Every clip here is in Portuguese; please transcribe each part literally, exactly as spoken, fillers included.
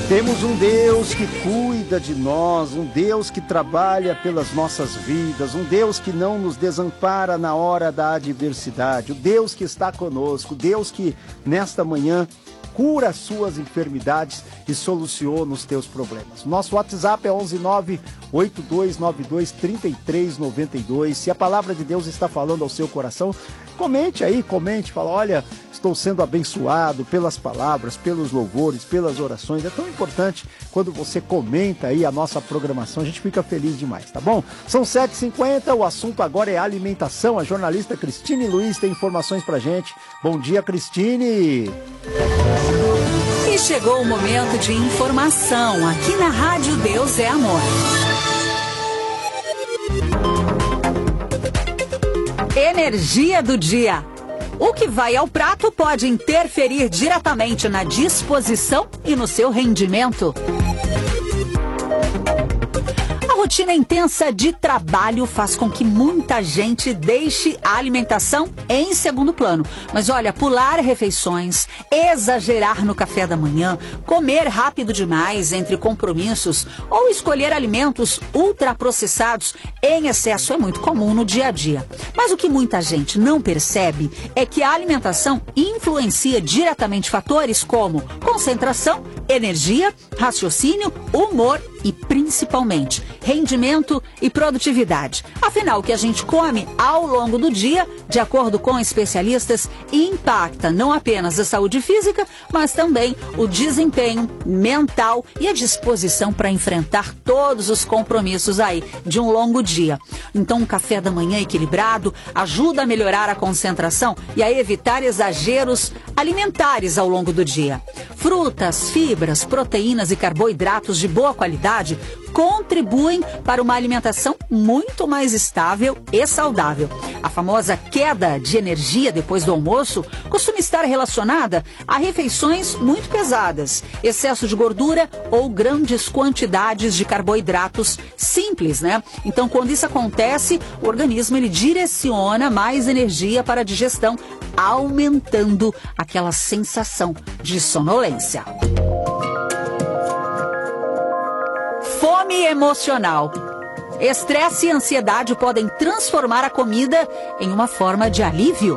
Temos um Deus que cuida de nós, um Deus que trabalha pelas nossas vidas, um Deus que não nos desampara na hora da adversidade, o Deus que está conosco, o Deus que nesta manhã cura as suas enfermidades e soluciona os teus problemas. Nosso WhatsApp é onze nove oito dois nove dois três três nove dois. Se a palavra de Deus está falando ao seu coração, comente aí, comente, fala, olha, estou sendo abençoado pelas palavras, pelos louvores, pelas orações. É tão importante quando você comenta aí a nossa programação, a gente fica feliz demais, tá bom? São sete e cinquenta, o assunto agora é alimentação. A jornalista Cristine Luiz tem informações pra gente. Bom dia, Cristine! E chegou o momento de informação aqui na Rádio Deus é Amor. Energia do dia. O que vai ao prato pode interferir diretamente na disposição e no seu rendimento. A rotina intensa de trabalho faz com que muita gente deixe a alimentação em segundo plano. Mas olha, pular refeições, exagerar no café da manhã, comer rápido demais entre compromissos ou escolher alimentos ultraprocessados em excesso é muito comum no dia a dia. Mas o que muita gente não percebe é que a alimentação influencia diretamente fatores como concentração, energia, raciocínio, humor e principalmente rendimento e produtividade. Afinal, o que a gente come ao longo do dia, de acordo com especialistas, impacta não apenas a saúde física, mas também o desempenho mental e a disposição para enfrentar todos os compromissos aí de um longo dia. Então, um café da manhã equilibrado ajuda a melhorar a concentração e a evitar exageros alimentares ao longo do dia. Frutas, fibras, proteínas e carboidratos de boa qualidade contribuem para uma alimentação muito mais estável e saudável. A famosa queda de energia depois do almoço costuma estar relacionada a refeições muito pesadas, excesso de gordura ou grandes quantidades de carboidratos simples, né? Então, quando isso acontece, o organismo ele direciona mais energia para a digestão, aumentando aquela sensação de sonolência. Fome emocional. Estresse e ansiedade podem transformar a comida em uma forma de alívio.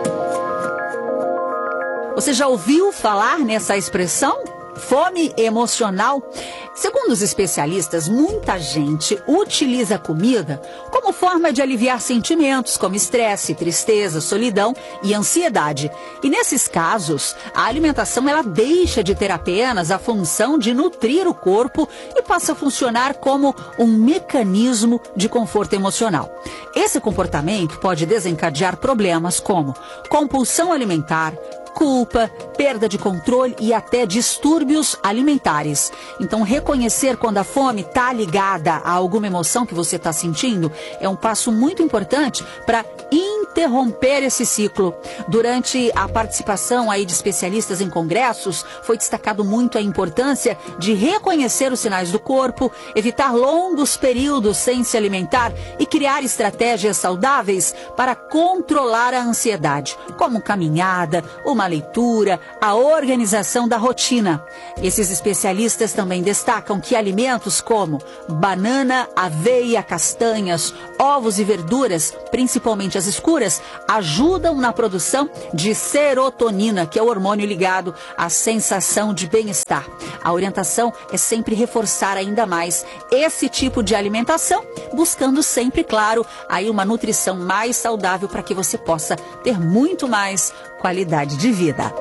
Você já ouviu falar nessa expressão? Fome emocional? Segundo os especialistas, muita gente utiliza a comida como forma de aliviar sentimentos como estresse, tristeza, solidão e ansiedade. E nesses casos, a alimentação ela deixa de ter apenas a função de nutrir o corpo e passa a funcionar como um mecanismo de conforto emocional. Esse comportamento pode desencadear problemas como compulsão alimentar, culpa, perda de controle e até distúrbios alimentares. Então, reconhecer quando a fome está ligada a alguma emoção que você está sentindo é um passo muito importante para interromper esse ciclo. Durante a participação aí de especialistas em congressos, foi destacado muito a importância de reconhecer os sinais do corpo, evitar longos períodos sem se alimentar e criar estratégias saudáveis para controlar a ansiedade, como caminhada, uma leitura, a organização da rotina. Esses especialistas também destacam que alimentos como banana, aveia, castanhas, ovos e verduras, principalmente as escuras, ajudam na produção de serotonina, que é o hormônio ligado à sensação de bem-estar. A orientação é sempre reforçar ainda mais esse tipo de alimentação, buscando sempre, claro, aí uma nutrição mais saudável para que você possa ter muito mais qualidade de vida.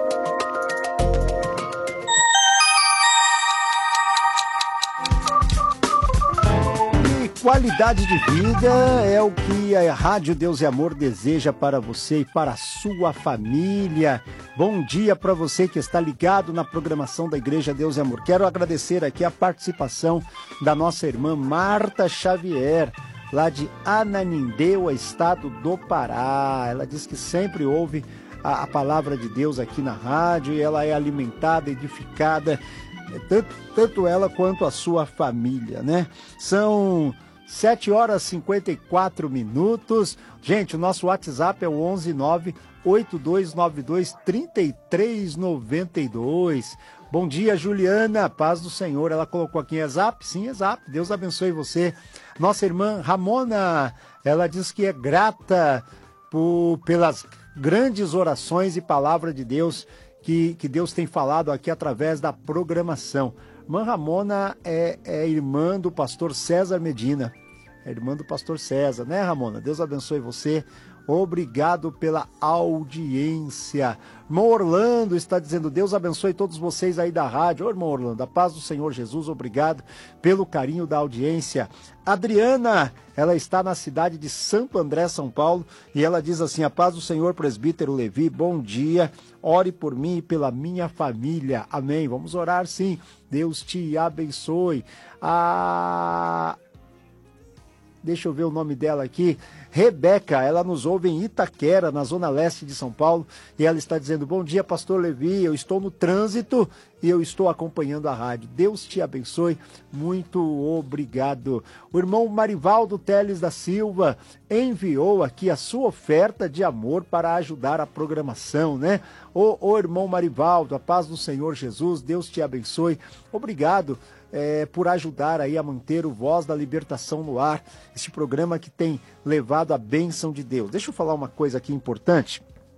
Qualidade de vida é o que a Rádio Deus e Amor deseja para você e para a sua família. Bom dia para você que está ligado na programação da Igreja Deus e Amor. Quero agradecer aqui a participação da nossa irmã Marta Xavier, lá de Ananindeua, estado do Pará. Ela diz que sempre ouve a, a palavra de Deus aqui na rádio e ela é alimentada, edificada, tanto, tanto ela quanto a sua família, né? São sete horas e cinquenta e quatro minutos. Gente, o nosso WhatsApp é o onze nove oito dois nove dois três três nove dois. Bom dia, Juliana, paz do Senhor. Ela colocou aqui, é Zap? Sim, é Zap. Deus abençoe você. Nossa irmã Ramona, ela diz que é grata por, pelas grandes orações e palavra de Deus que, que Deus tem falado aqui através da programação. Irmã Ramona é, é irmã do pastor César Medina. É irmã do pastor César, né, Ramona? Deus abençoe você. Obrigado pela audiência. Irmão Orlando está dizendo, Deus abençoe todos vocês aí da rádio. Ô, irmão Orlando, a paz do Senhor Jesus, obrigado pelo carinho da audiência. Adriana, ela está na cidade de Santo André, São Paulo, e ela diz assim, a paz do Senhor, presbítero Levi, bom dia, ore por mim e pela minha família, amém. Vamos orar sim, Deus te abençoe. A... Deixa eu ver o nome dela aqui. Rebeca, ela nos ouve em Itaquera, na zona leste de São Paulo, e ela está dizendo, bom dia, pastor Levi, eu estou no trânsito e eu estou acompanhando a rádio. Deus te abençoe, muito obrigado. O irmão Marivaldo Teles da Silva enviou aqui a sua oferta de amor para ajudar a programação, né? Ô, ô irmão Marivaldo, a paz do Senhor Jesus, Deus te abençoe, obrigado. É, por ajudar aí a manter o Voz da Libertação no ar, este programa que tem levado a bênção de Deus. Deixa eu falar uma coisa aqui importante.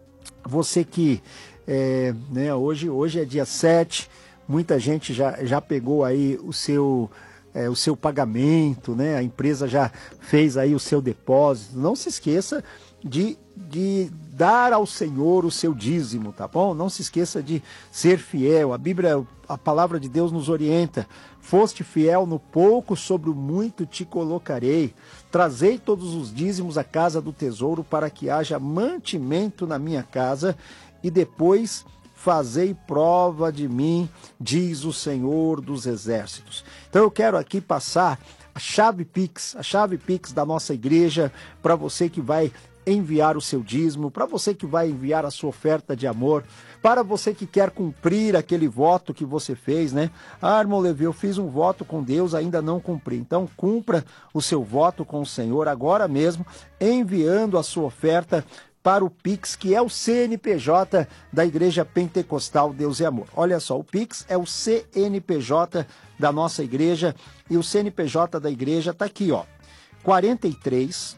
Você que, é, né, hoje, hoje é dia sete, muita gente já, já pegou aí o seu, é, o seu pagamento, né? A empresa já fez aí o seu depósito. Não se esqueça de, de dar ao Senhor o seu dízimo, tá bom? Não se esqueça de ser fiel. A Bíblia, a palavra de Deus nos orienta. Foste fiel no pouco, sobre o muito te colocarei. Trazei todos os dízimos à casa do tesouro, para que haja mantimento na minha casa, e depois fazei prova de mim, diz o Senhor dos Exércitos. Então eu quero aqui passar a chave Pix, a chave Pix da nossa igreja, para você que vai enviar o seu dízimo, para você que vai enviar a sua oferta de amor, para você que quer cumprir aquele voto que você fez, né? Ah, irmão Levi, eu fiz um voto com Deus, ainda não cumpri. Então, cumpra o seu voto com o Senhor agora mesmo, enviando a sua oferta para o Pix, que é o C N P J da Igreja Pentecostal Deus e Amor. Olha só, o Pix é o C N P J da nossa igreja, e o C N P J da igreja está aqui, ó, quarenta e três,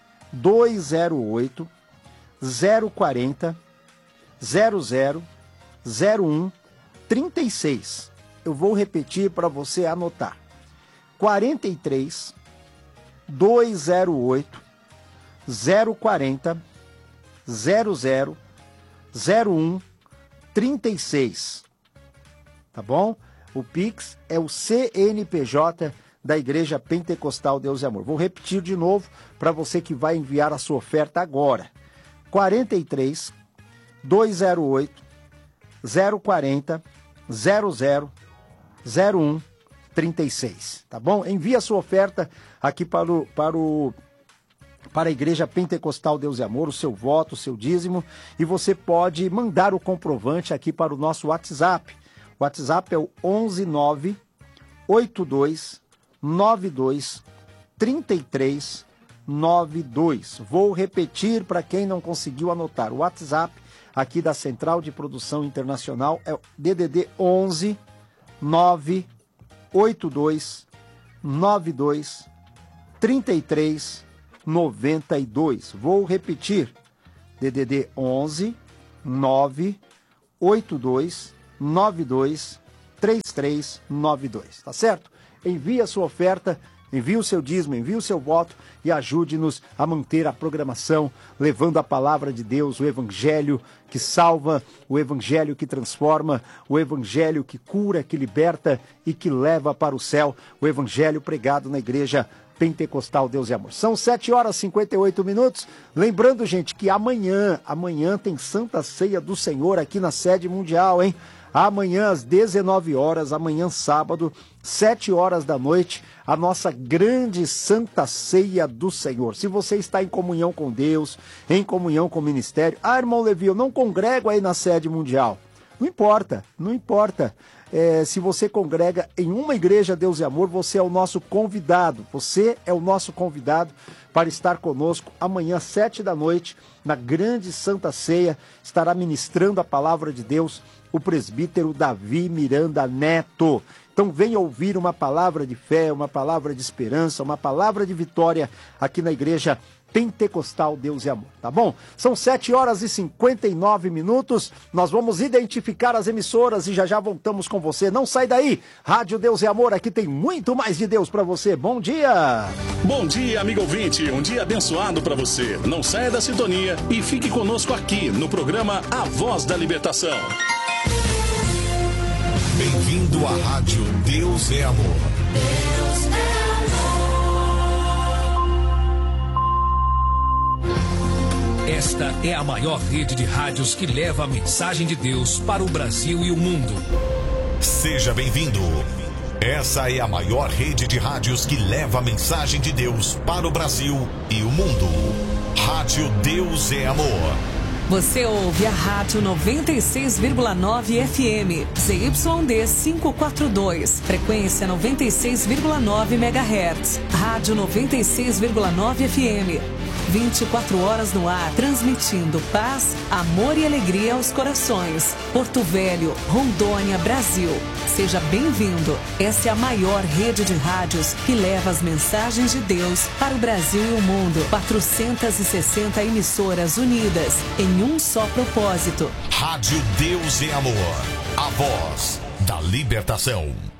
dois zero oito, zero quarenta, zero zero, zero um, trinta e seis. Eu vou repetir para você anotar. quarenta e três, dois zero oito, zero quarenta, zero zero, zero um, trinta e seis. Tá bom? O Pix é o C N P J da Igreja Pentecostal Deus e Amor. Vou repetir de novo para você que vai enviar a sua oferta agora. quarenta e três, dois zero oito, zero quarenta, zero zero, zero um, trinta e seis. Tá bom? Envie a sua oferta aqui para o, para o para a Igreja Pentecostal Deus e Amor, o seu voto, o seu dízimo, e você pode mandar o comprovante aqui para o nosso WhatsApp. O WhatsApp é o onze nove oito dois nove dois três três nove dois. Vou repetir para quem não conseguiu anotar. O WhatsApp aqui da Central de Produção Internacional é o D D D onze nove oito dois nove dois três três nove dois. Vou repetir. D D D onze nove oito dois nove dois três três nove dois. Tá certo? Envie a sua oferta, envie o seu dízimo, envie o seu voto e ajude-nos a manter a programação, levando a palavra de Deus, o evangelho que salva, o evangelho que transforma, o evangelho que cura, que liberta e que leva para o céu, o evangelho pregado na Igreja Pentecostal Deus e Amor. São sete horas e cinquenta e oito minutos. Lembrando, gente, que amanhã, amanhã tem Santa Ceia do Senhor aqui na sede mundial, hein? Amanhã às dezenove horas, amanhã sábado, sete horas da noite, a nossa grande Santa Ceia do Senhor. Se você está em comunhão com Deus, em comunhão com o ministério, ah, irmão Levi, eu não congrego aí na sede mundial. Não importa, não importa. É, se você congrega em uma igreja Deus e Amor, você é o nosso convidado. Você é o nosso convidado para estar conosco amanhã, sete da noite, na grande Santa Ceia. Estará ministrando a palavra de Deus o presbítero Davi Miranda Neto. Então venha ouvir uma palavra de fé, uma palavra de esperança, uma palavra de vitória aqui na igreja Pentecostal Deus e Amor, tá bom? São sete horas e cinquenta e nove minutos, nós vamos identificar as emissoras e já já voltamos com você. Não sai daí, Rádio Deus e Amor, aqui tem muito mais de Deus pra você. Bom dia! Bom dia, amigo ouvinte, um dia abençoado pra você. Não saia da sintonia e fique conosco aqui no programa A Voz da Libertação. Bem-vindo à Rádio Deus é Amor. Deus é Esta é a maior rede de rádios que leva a mensagem de Deus para o Brasil e o mundo. Seja bem-vindo. Essa é a maior rede de rádios que leva a mensagem de Deus para o Brasil e o mundo. Rádio Deus é Amor. Você ouve a Rádio noventa e seis vírgula nove F M, Z Y D quinhentos e quarenta e dois, frequência noventa e seis vírgula nove megahertz. Rádio noventa e seis vírgula nove F M. vinte e quatro horas no ar, transmitindo paz, amor e alegria aos corações. Porto Velho, Rondônia, Brasil. Seja bem-vindo. Essa é a maior rede de rádios que leva as mensagens de Deus para o Brasil e o mundo. quatrocentas e sessenta emissoras unidas em um só propósito. Rádio Deus é Amor. A voz da libertação.